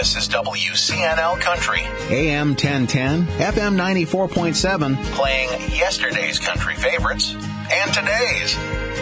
This is WCNL Country, AM 1010, FM 94.7, playing yesterday's country favorites and today's.